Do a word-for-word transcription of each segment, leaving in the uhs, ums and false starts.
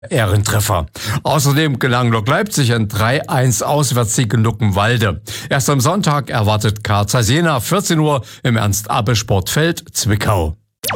Ehrentreffer. Außerdem gelang Lok Leipzig ein drei eins Auswärtssieg in Luckenwalde. Erst am Sonntag erwartet K Z Jena vierzehn Uhr im Ernst-Abbe-Sportfeld Zwickau.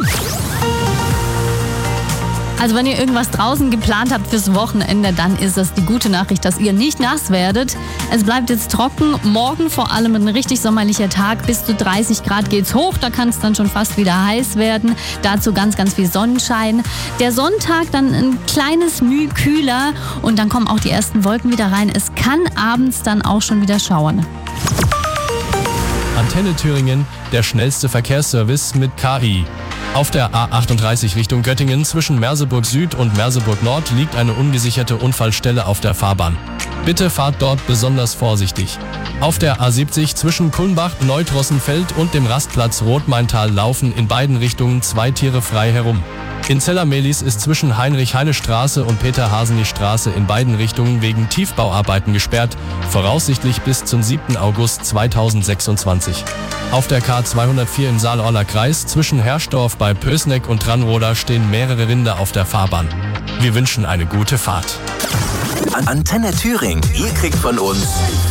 Also wenn ihr irgendwas draußen geplant habt fürs Wochenende, dann ist das die gute Nachricht, dass ihr nicht nass werdet. Es bleibt jetzt trocken. Morgen vor allem ein richtig sommerlicher Tag. Bis zu dreißig Grad geht's hoch. Da kann es dann schon fast wieder heiß werden. Dazu ganz, ganz viel Sonnenschein. Der Sonntag dann ein kleines Mühe kühler. Und dann kommen auch die ersten Wolken wieder rein. Es kann abends dann auch schon wieder schauern. Antenne Thüringen, der schnellste Verkehrsservice mit K I. Auf der A achtunddreißig Richtung Göttingen zwischen Merseburg Süd und Merseburg Nord liegt eine ungesicherte Unfallstelle auf der Fahrbahn. Bitte fahrt dort besonders vorsichtig. Auf der A siebzig zwischen Kulmbach, Neutrossenfeld und dem Rastplatz Rotmaintal laufen in beiden Richtungen zwei Tiere frei herum. In Zellermelis ist zwischen Heinrich-Heine-Straße und Peter-Haseny-Straße in beiden Richtungen wegen Tiefbauarbeiten gesperrt, voraussichtlich bis zum siebten August zweitausendsechsundzwanzig. Auf der K zweihundertvier im Saale-Orler Kreis zwischen Herrsdorf bei Pößneck und Dranroda stehen mehrere Rinder auf der Fahrbahn. Wir wünschen eine gute Fahrt. Antenne Thüringen, ihr kriegt von uns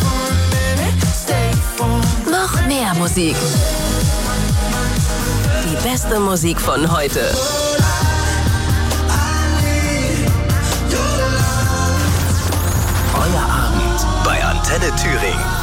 noch mehr Musik. Die beste Musik von heute. Euer Abend bei Antenne Thüringen.